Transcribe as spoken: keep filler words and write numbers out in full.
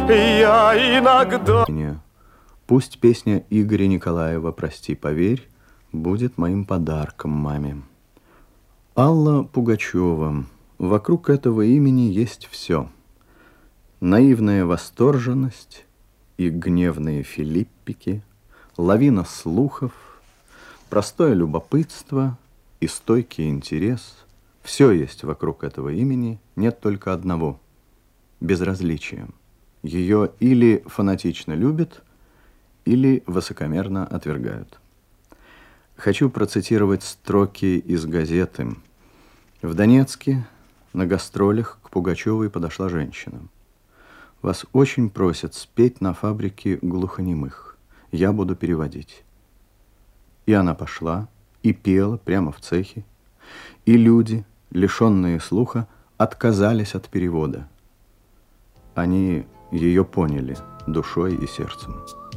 Я иногда... Пусть песня Игоря Николаева «Прости, поверь» будет моим подарком маме. Алла Пугачева. Вокруг этого имени есть все. Наивная восторженность и гневные филиппики, лавина слухов, простое любопытство и стойкий интерес. Все есть вокруг этого имени, нет только одного – безразличия. Ее или фанатично любят, или высокомерно отвергают. Хочу процитировать строки из газеты. В Донецке на гастролях к Пугачевой подошла женщина. Вас очень просят спеть на фабрике глухонемых. Я буду переводить. И она пошла, и пела прямо в цехе. И люди, лишенные слуха, отказались от перевода. Они ее поняли душой и сердцем.